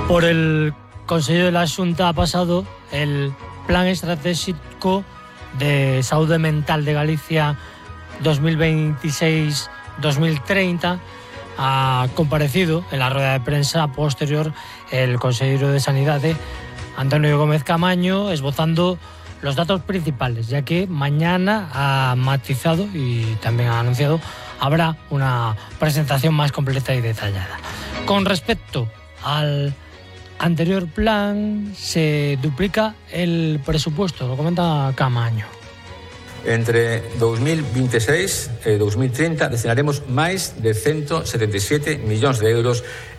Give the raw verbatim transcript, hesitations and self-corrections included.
Por el Consello de la Xunta ha pasado el Plan Estratégico de Saúde Mental de Galicia dos mil veintiséis dos mil treinta. Ha comparecido en la rueda de prensa posterior el consejero de Sanidade, Antonio Gómez Camaño, esbozando los datos principales, ya que mañana ha matizado y también ha anunciado habrá una presentación más completa y detallada. Con respecto al anterior plan, se duplica el presupuesto, lo comenta Camaño. Entre dos mil veintiséis e dos mil treinta destinaremos máis de ciento setenta e sete millóns de euros